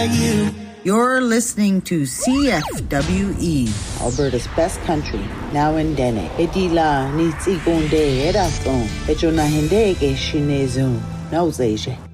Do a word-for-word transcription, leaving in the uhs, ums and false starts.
You're listening to C F W E, Alberta's best country, now in Dene. Edila ni tsigonde eraton, echona hende ke shinezun, nauzeje.